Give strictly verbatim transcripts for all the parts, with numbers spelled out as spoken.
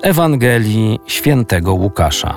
Ewangelii Świętego Łukasza.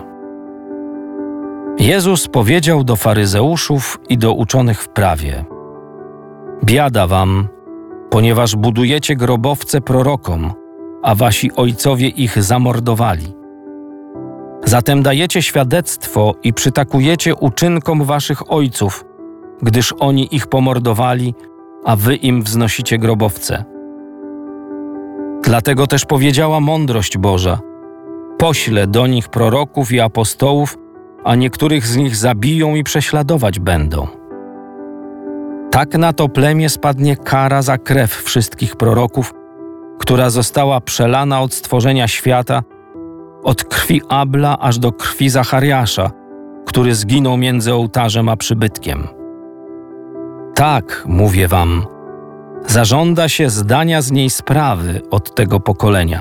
Jezus powiedział do faryzeuszów i do uczonych w prawie: Biada wam, ponieważ budujecie grobowce prorokom, a wasi ojcowie ich zamordowali. Zatem dajecie świadectwo i przytakujecie uczynkom waszych ojców, gdyż oni ich pomordowali, a wy im wznosicie grobowce. Dlatego też powiedziała mądrość Boża: poślę do nich proroków i apostołów, a niektórych z nich zabiją i prześladować będą. Tak na to plemię spadnie kara za krew wszystkich proroków, która została przelana od stworzenia świata, od krwi Abla aż do krwi Zachariasza, który zginął między ołtarzem a przybytkiem. Tak, mówię wam, zażąda się zdania z niej sprawy od tego pokolenia.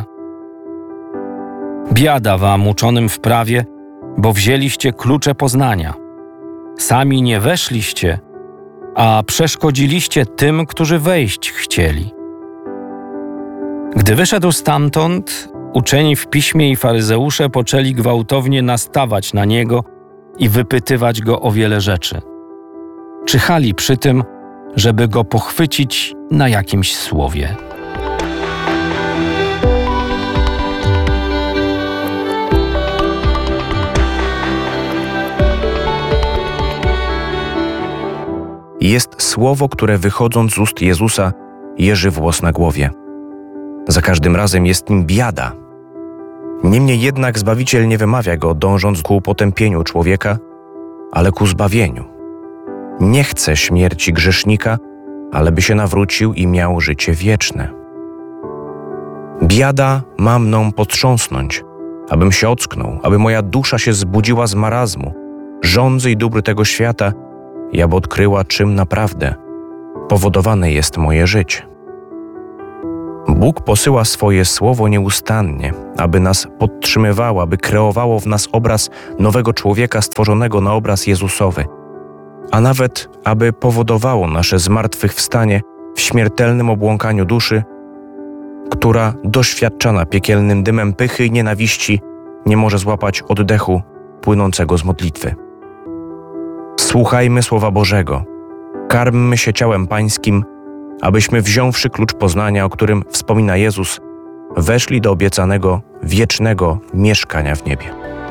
Biada wam, uczonym w prawie, bo wzięliście klucze poznania. Sami nie weszliście, a przeszkodziliście tym, którzy wejść chcieli. Gdy wyszedł stamtąd, uczeni w piśmie i faryzeusze poczęli gwałtownie nastawać na niego i wypytywać go o wiele rzeczy. Czyhali przy tym, żeby go pochwycić na jakimś słowie. Jest słowo, które wychodząc z ust Jezusa jeży włos na głowie. Za każdym razem jest nim biada. Niemniej jednak Zbawiciel nie wymawia go, dążąc ku potępieniu człowieka, ale ku zbawieniu. Nie chce śmierci grzesznika, ale by się nawrócił i miał życie wieczne. Biada ma mną potrząsnąć, abym się ocknął, aby moja dusza się zbudziła z marazmu, żądzy i dóbr tego świata, i aby odkryła, czym naprawdę powodowane jest moje życie. Bóg posyła swoje słowo nieustannie, aby nas podtrzymywało, aby kreowało w nas obraz nowego człowieka stworzonego na obraz Jezusowy, a nawet aby powodowało nasze zmartwychwstanie w śmiertelnym obłąkaniu duszy, która doświadczana piekielnym dymem pychy i nienawiści nie może złapać oddechu płynącego z modlitwy. Słuchajmy Słowa Bożego, karmmy się ciałem Pańskim, abyśmy, wziąwszy klucz poznania, o którym wspomina Jezus, weszli do obiecanego, wiecznego mieszkania w niebie.